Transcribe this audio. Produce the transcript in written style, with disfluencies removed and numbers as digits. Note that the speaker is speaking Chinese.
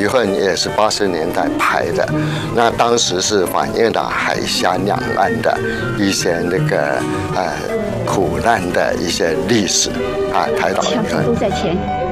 遗恨》也是80年代拍的，那当时是反映了海峡两岸的一些苦难的一些历史啊，台岛遗恨枪手都在前，